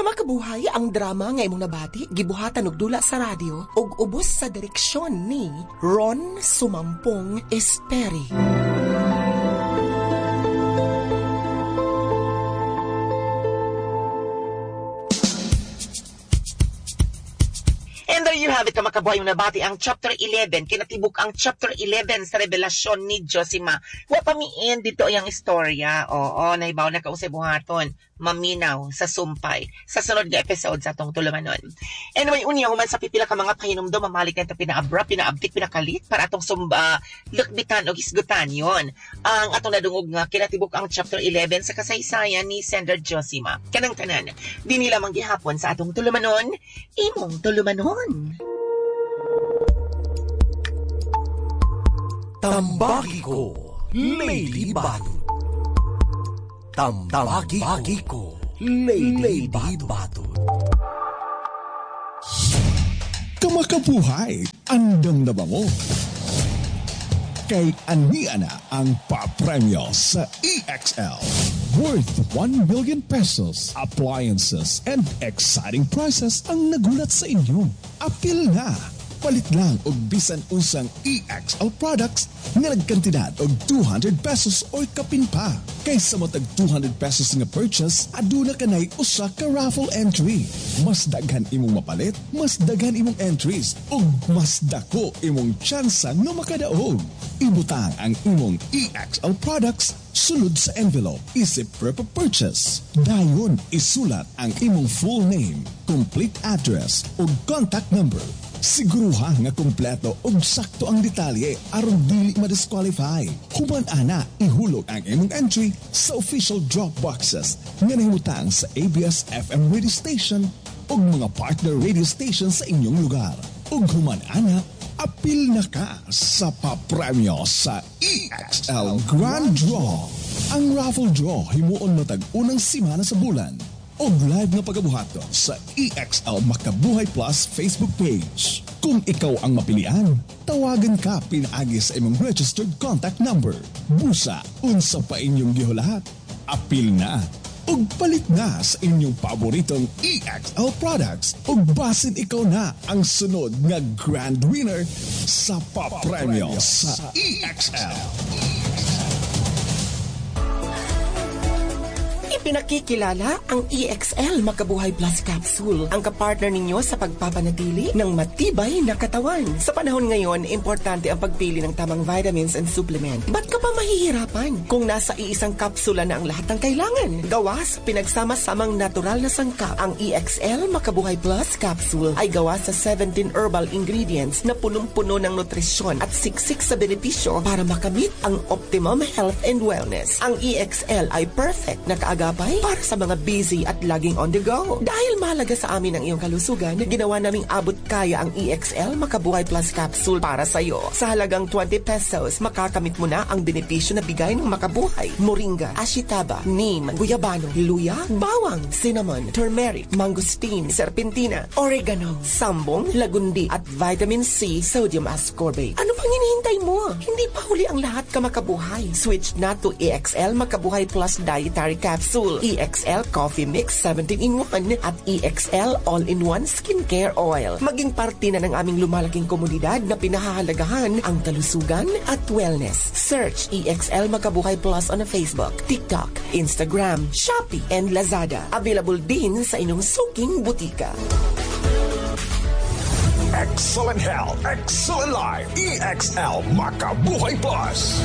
Kamakabuhay ang drama nga imong nabati, gibuhatan og dula sa radyo ug ubos sa direksyon ni Ron Sumampong Esperi. And there you have it, kamakabuhay yung nabati ang chapter 11. Kinatibuk ang chapter 11 sa revelasyon ni Josima. Wapamiin dito ang istorya. Oo, nahibaw na kausay buhaton. Maminaw sa sumpay. Sa sunod nga episode sa atong tulumanon. Anyway, unya human sa pipila ka mga pahinumdo, mamalik na ito pinaabra, pinaabdik, pinakalit para atong lukbitan o isgutan yon. Ang atong nadungog nga kinatibuk ang chapter 11 sa kasaysayan ni Sender Josima. Kanang tanan, di nila manggihapon sa atong tulumanon, imong tulumanon. Tambaki ko, Lady Bato. Tambaki ko, Lady Bato. Kamakabuhay, andam na ba mo? Kay ania na ang papremyo sa EXL. Worth 1 million pesos, appliances, and exciting prizes ang nagulat sa inyo. Apil na! Palit lang og bisan unsang EXL products nga nagkantidad og 200 pesos or kapin pa. Kaysa mo tag 200 pesos nga purchase, aduna kanay usa ka raffle entry. Mas daghan imong mapalit, mas daghan imong entries, ug mas dako imong tsansa nga makadaog. Ibutang ang imong EXL products sulod sa envelope isip prep purchase. Dayon isulat ang imong full name, complete address ug contact number. Siguruha nga kompleto ug sakto ang detalye aron dili ma-disqualify. Human ana ihulog ang imong entry sa official drop boxes nga nahimutang sa ABS-FM radio station ug mga partner radio station sa inyong lugar. Ug human ana apil na ka sa papremyo sa EXL Grand Draw. Ang raffle draw himuon matag unang simana sa bulan. O live na pagabuhato sa EXL Makabuhay Plus Facebook page. Kung ikaw ang mapilian, tawagan ka pinaagi sa imong registered contact number. Busa, unsa pa inyong gihulahat. Apil na. Ug palit na sa inyong paboritong EXL products. Ug basin ikaw na ang sunod nga grand winner sa papremyo sa EXL. Pinakikilala ang EXL Makabuhay Plus Capsule, ang kapartner ninyo sa pagpapanatili ng matibay na katawan. Sa panahon ngayon, importante ang pagpili ng tamang vitamins and supplement. Ba't ka pa mahihirapan kung nasa iisang kapsula na ang lahat ng kailangan? Gawa sa pinagsama-samang natural na sangkap, ang EXL Makabuhay Plus Capsule ay gawa sa 17 herbal ingredients na punong-puno ng nutrisyon at siksik sa benepisyo para makamit ang optimum health and wellness. Ang EXL ay perfect na kaagapay para sa mga busy at laging on the go. Dahil mahalaga sa amin ang iyong kalusugan, ginawa naming abot kaya ang EXL Makabuhay Plus Capsule para sa iyo. Sa halagang 20 pesos, makakamit mo na ang benepisyo na bigay ng Makabuhay: moringa, ashitaba, neem, guyabano, luya, bawang, cinnamon, turmeric, mangosteen, serpentina, oregano, sambong, lagundi, at vitamin C, sodium ascorbate. Ano pang hinihintay mo? Hindi pa huli ang lahat, kamakabuhay. Switch na to EXL Makabuhay Plus Dietary Capsule, EXL Coffee Mix 17-in-1 at EXL All-in-1 Skincare Oil. Maging parte na ng aming lumalaking komunidad na pinahahalagahan ang kalusugan at wellness. Search EXL Makabuhay Plus on Facebook, TikTok, Instagram, Shopee, and Lazada. Available din sa inyong suking butika. Excellent health, excellent life. EXL Makabuhay Plus.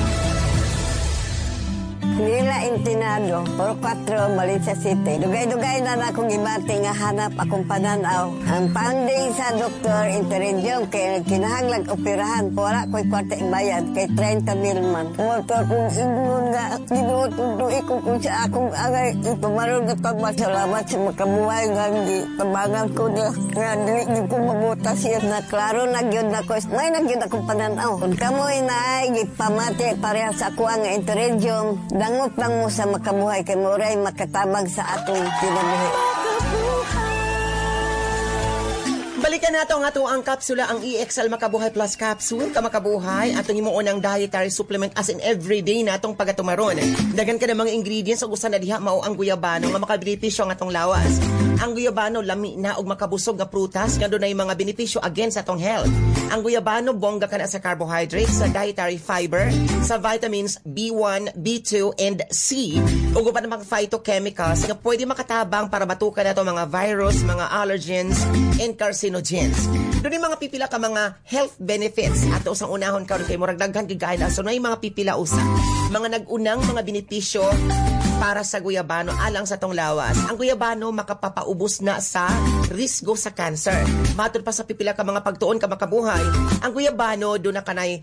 Nila Intinado, Puro 4, Valencia City. Dugay-dugay na akong ibati nga hanap akong pananaw. Ang finding sa Dr. Interinjong kay kinahanglang operahan. Wala ko'y kwarte bayad kay 30 mil man. Motor kong ingon nga, gibuot ko kung sa akong agay. Ipamarong na pagmasalamat sa Makabuhay nga hindi tabangan ko na. Nga hindi ko mabuta siya na klaro nagyod na ko. May nagyod akong pananaw. Kung kamoy na ay pamati pareha sa ako ang Interinjong, dangot lang mo sa Makabuhay kay Muray makatabag sa atong pinabuhi. Balikan nato ang ato ang kapsula, ang EXL Makabuhay Plus Capsule. Kamakabuhay, atong himuon ng dietary supplement as in everyday natong pagatumaron. Dagan ka ng mga ingredients o gusto na diha mao ang guyabano nga makabenepisyo ang atong lawas. Ang guyabano lami na og makabusog nga prutas nga dunay mga benepisyo against atong health. Ang guyabano bongga kana sa carbohydrates, sa dietary fiber, sa vitamins B1, B2 and C ug uban mga phytochemicals nga pwede makatabang para matukan nato mga virus, mga allergens and carcinogens. Doon yung mga pipila ka mga health benefits ato sa unahon karon kay murag daghan gigay na so na yung mga pipila usa. Mga nag-unang mga benepisyo para sa guyabano alang sa tong lawas. Ang guyabano makapapaubos na sa risgo sa cancer. Matod pa sa pipila ka mga pagtuon ka makabuhay, ang guyabano doon na kanay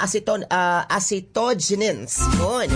acetogenins. Doon.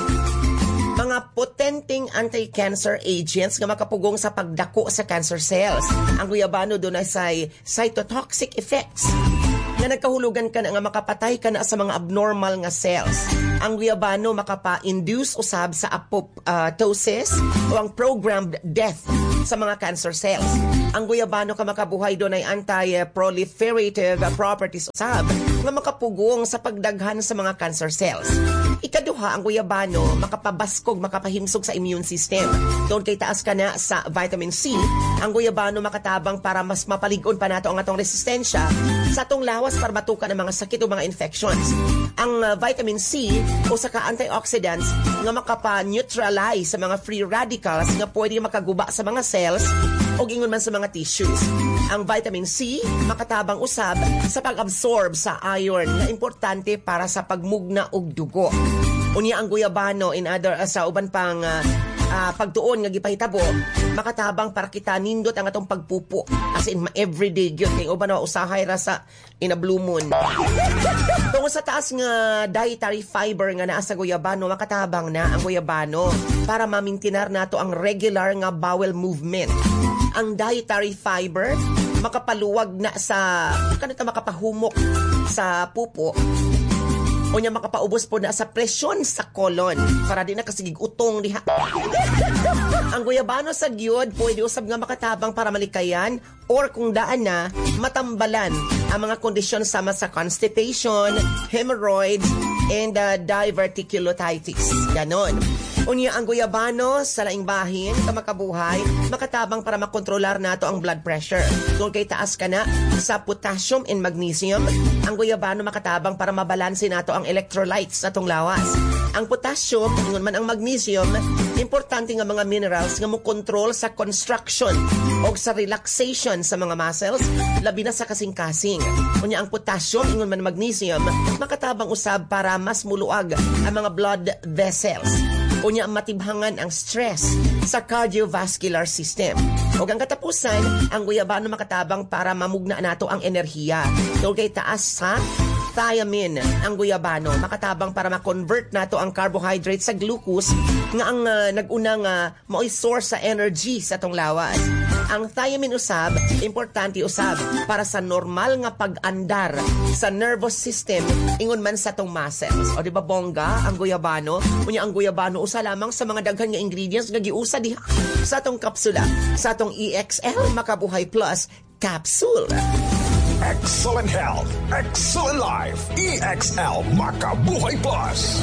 Mga potenteng anti-cancer agents nga makapugong sa pagdako sa cancer cells. Ang guyabano doon ay sa cytotoxic effects nga nagkahulugan ka na nga makapatay ka na sa mga abnormal nga cells. Ang guyabano makapa-induce usab sa apoptosis o ang programmed death sa mga cancer cells. Ang guyabano ka makabuhay doon ay anti-proliferative properties usab nga makapugong sa pagdaghan sa mga cancer cells. Ikaduha, ang guyabano makapabaskog, makapahimsog sa immune system. Doon kay taas ka na sa vitamin C, ang guyabano makatabang para mas mapaligon pa nato ang atong resistensya sa atong lawas para matukan ang mga sakit o mga infections. Ang vitamin C o saka antioxidants nga makapa-neutralize sa mga free radicals nga pwede makaguba sa mga cells o gingon man sa mga tissues. Ang vitamin C makatabang usab sa pag-absorb sa iron na importante para sa pagmugna og dugo. Unya ang guyabano in other sa uban pang pagtuon nga gipahitabo makatabang para kita nindot ang atong pagpupo as in everyday gyud kay uban na usahay ra sa inablumon. Tungod sa taas nga dietary fiber nga naa sa guyabano makatabang na ang guyabano para mamintinar nato ang regular nga bowel movement. Ang dietary fiber makapaluwag na sa kanita makapahumok sa pupo o niya makapaubos po na sa presyon sa colon para di na kasigig utong diha. Ang guyabano sa gyud pwede usab nga makatabang para malikayan or kung daan na matambalan ang mga kondisyon sama sa constipation, hemorrhoids, and diverticulitis. Ganon. Unya ang guyabano sa laing bahin kamakabuhay makatabang para makontrolar nato ang blood pressure. Kung kay taas ka na sa potassium and magnesium, ang guyabano makatabang para mabalanse nato ang electrolytes sa atong lawas. Ang potassium, ingon man ang magnesium, importante nga mga minerals nga mo control sa construction o sa relaxation sa mga muscles, labi na sa kasing-kasing. Unya ang potassium, ingon man magnesium, makatabang usab para mas muluag ang mga blood vessels. Unya ang matibhangan ang stress sa cardiovascular system. O ang katapusan, ang guyabano makatabang para mamugna nato ang enerhiya. Tungkol kay taas sa thiamine, ang guyabano makatabang para ma-convert nato ang carbohydrates sa glucose nga ang nag-unang mao'y source sa energy sa tong lawas. Ang thiamine usab, importante usab para sa normal nga pag-andar sa nervous system ingon man sa tong muscles. O di ba bongga ang guyabano? Unya ang guyabano usa lamang sa mga daghan nga ingredients nga giusa diha sa atong kapsula, sa atong EXL Makabuhay Plus Capsule. Excellent health, excellent life. EXL Makabuhay Plus.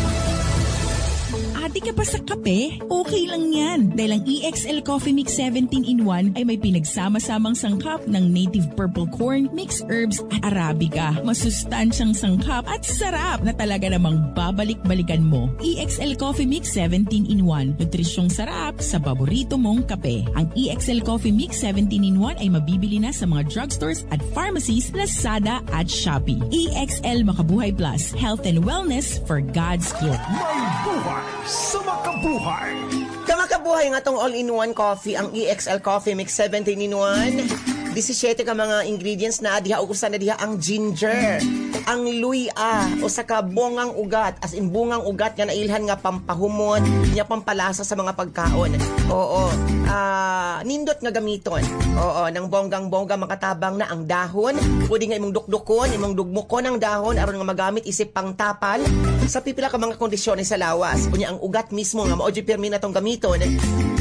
Adi ka pa sa kape? Okay lang yan. Dahil ang EXL Coffee Mix 17-in-1 ay may pinagsama-samang sangkap ng native purple corn, mixed herbs at Arabica. Masustansyang sangkap at sarap na talaga namang babalik-balikan mo. EXL Coffee Mix 17-in-1. Nutrisyong sarap sa paborito mong kape. Ang EXL Coffee Mix 17-in-1 ay mabibili na sa mga drugstores at pharmacies, Lazada at Shopee. EXL Makabuhay Plus. Health and wellness for God's glory. May buhay sa makabuhay. Kamakabuhay nga tong all-in-one coffee, ang EXL Coffee Mix 17-in-1. 17 ka mga ingredients na diha o usan na diha ang ginger, ang luya o saka bongang ugat, as in bungang ugat nga nailhan nga pampahumon, nya pampalasa sa mga pagkaon. Oo. Nindot nga gamiton. Oo, nang bonggang-bongga makatabang na ang dahon. Pwede nga imong dukdukon, imong dugmukon ang dahon aron nga magamit isip pang tapal sa pipila ka mga kondisyon sa lawas. Kunya ang ugat mismo nga mao jud pirmi natong gamiton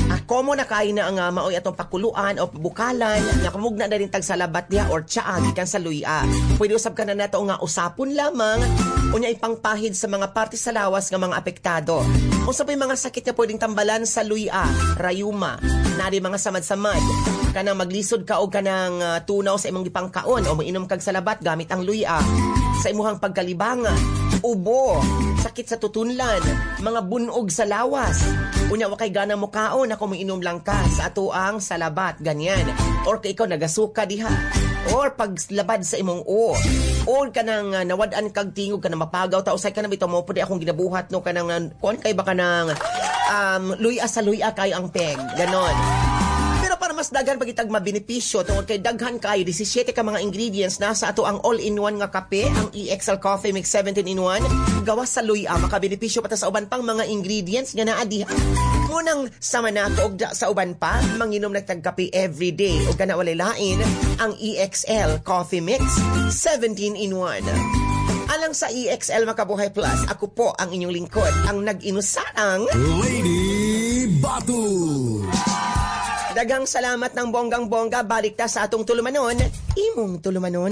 Komo na kain na ang maoy atong pakuluan o bukalan nga kumugna na rin tag salabat diha or tsaa gikan sa luya. Pwede usab ka na nato nga usapon lamang unya ipangpahid sa mga parte sa lawas nga mga apektado. Unsa pay mga sakit nga pwedeng tambalan sa luya, rayuma, nari mga samad-samad, kanang maglisod ka og kanang tunaw sa imong gipangkaon o mainom kag salabat gamit ang luya, sa imuhang pagkalibangan, ubo, sakit sa tutunlan, mga bunog sa lawas, unya wa kay gana mo kaon ako inom lang ka sa atuang salabat, ganyan. Or kay ikaw nagasuka diha. Or paglabad sa imong or kanang nawadaan kag tingog ka na mapagaw ta usay ka na bitaw mo pudi akong ginabuhat no kanang kon kay ba kanang luya sa luya kay ang peg. Ganon. Pero para mas daghan pagitag mabenepisyo tungod kay daghan kay 17 ka mga ingredients na sa ato ang all-in-one nga kape, ang EXL Coffee Mix 17-in-1 gawas sa luya. Makabenepisyo pa ta sa uban pang mga ingredients nga naa diha. Munang sama nato og sa uban pa manginom na tagkape everyday o kana walay lain ang EXL Coffee Mix 17-in-1. Alang sa EXL Makabuhay Plus, ako po ang inyong lingkod, ang nag-inusarang Lady Batu. Dagang salamat ng bonggang-bongga. Balik ta sa atong tulumanon. Imong tulumanon.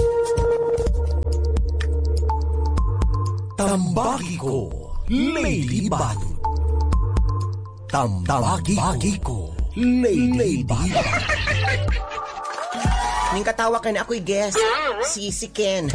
Tambaki ko, Lady Batu. Tambaki ko, Lady Batu. Ning katawa ka na ako'y guest. Si Ken.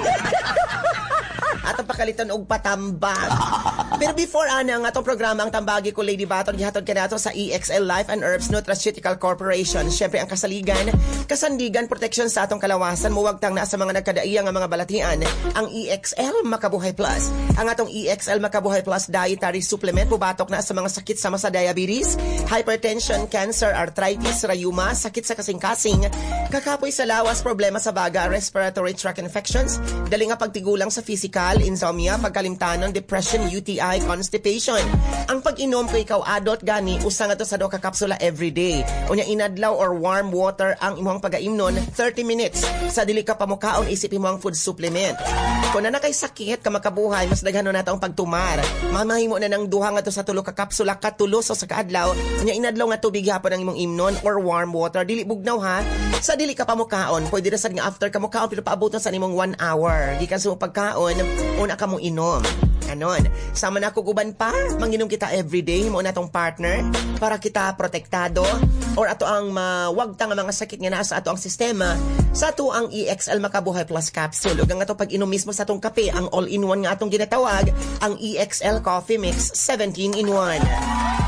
At ang pakalitan og patambag. Pero before ang atong programa ang Tambagi ko Lady Baton gihatod kanato sa EXL Life and Herbs Nutraceutical Corporation. Syempre ang kasaligan, kasandigan, protection sa atong kalawasan muwagtang na sa mga nagkadaiya nga mga balatian ang EXL Makabuhay Plus. Ang atong EXL Makabuhay Plus dietary supplement pubatok na sa mga sakit sama sa diabetes, hypertension, cancer, arthritis, rayuma, sakit sa kasing-kasing, kakapoy sa lawas, problema sa baga, respiratory tract infections, dali nga pagtigulang sa physical, insomnia, pagkalimtanon, depression, UTI, constipation. Ang pag-inom ko ikaw adult gani, usa nga to sa 2 ka kapsula everyday. Unya inadlaw or warm water ang imong pag-aimnon 30 minutes. Sa dili ka pamukaon isip imong food supplement. Kung na kay sakit ka makabuhay, mas daghan na ang pagtumar. Mamahimo na ng 2 nga to sa 3 ka kapsula katulos sa kaadlaw. Unya inadlaw nga tubig hapon ang imong imnon or warm water. Dili bugnaw ha. Sa dili ka pamukaon, pwede ra sad nga after ka mukaon pero paabuton sa nimong 1 hour. Gikan sa pagkaon, una ka mo inom. Anon, sama na kuguban pa, manginom kita everyday, mo na tong partner, para kita protektado, or ato ang mawagtang mga sakit nga nasa ato ang sistema, sa ato ang EXL Makabuhay Plus Capsule. Ug ang ato pag-inom mismo sa atong kape, ang all-in-one nga atong ginatawag, ang EXL Coffee Mix 17-in-1.